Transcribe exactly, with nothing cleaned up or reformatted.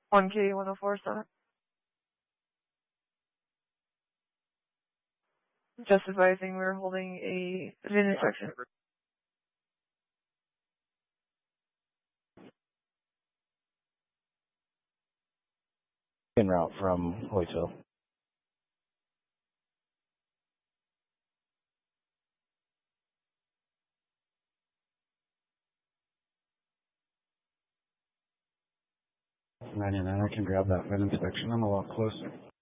one K one oh four seven. Just advising we're holding a V I N inspection. En route from Hoytville. ninety-nine, I can grab that V I N inspection. I'm a lot closer.